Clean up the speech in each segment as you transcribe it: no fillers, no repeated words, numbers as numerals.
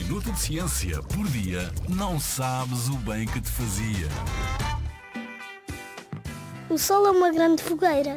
minuto de ciência por dia, não sabes o bem que te fazia. O Sol é uma grande fogueira.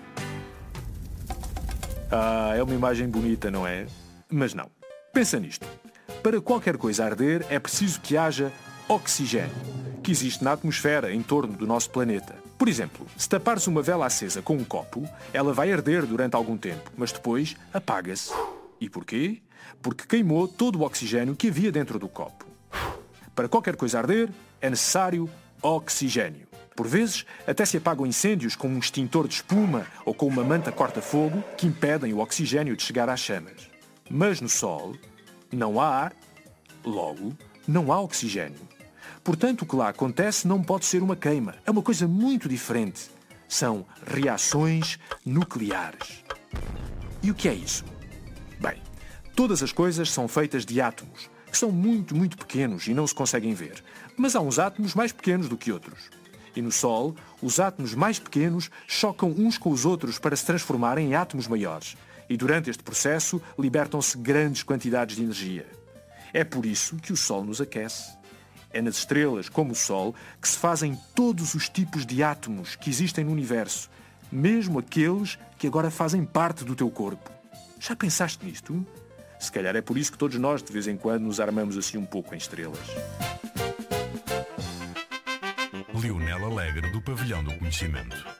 É uma imagem bonita, não é? Mas não. Pensa nisto. Para qualquer coisa arder é preciso que haja oxigênio, que existe na atmosfera em torno do nosso planeta. Por exemplo, se tapares uma vela acesa com um copo, ela vai arder durante algum tempo, mas depois apaga-se. E porquê? Porque queimou todo o oxigênio que havia dentro do copo. Para qualquer coisa arder, é necessário oxigênio. Por vezes, até se apagam incêndios com um extintor de espuma ou com uma manta corta-fogo que impedem o oxigênio de chegar às chamas. Mas no Sol, não há ar, logo, não há oxigênio. Portanto, o que lá acontece não pode ser uma queima. É uma coisa muito diferente. São reações nucleares. E o que é isso? Bem, todas as coisas são feitas de átomos, que são muito, muito pequenos e não se conseguem ver. Mas há uns átomos mais pequenos do que outros. E no Sol, os átomos mais pequenos chocam uns com os outros para se transformarem em átomos maiores. E durante este processo, libertam-se grandes quantidades de energia. É por isso que o Sol nos aquece. É nas estrelas, como o Sol, que se fazem todos os tipos de átomos que existem no universo, mesmo aqueles que agora fazem parte do teu corpo. Já pensaste nisto? Se calhar é por isso que todos nós, de vez em quando, nos armamos assim um pouco em estrelas. Lionel Alegre, do Pavilhão do Conhecimento.